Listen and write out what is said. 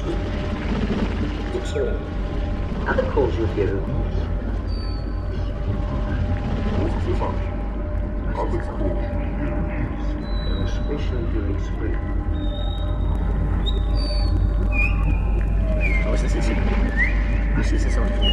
So, other calls you hear. Public school. And especially during spring. Oh, this is